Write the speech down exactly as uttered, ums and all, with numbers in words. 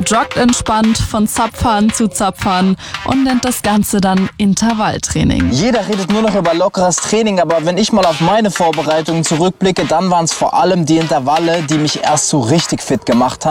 joggt entspannt von Zapfhahn zu Zapfhahn und nennt das Ganze dann Intervalltraining. Jeder redet nur noch über lockeres Training, aber wenn ich mal auf meine Vorbereitungen zurückblicke, dann waren es vor allem die Intervalle, die mich erst so richtig fit gemacht haben.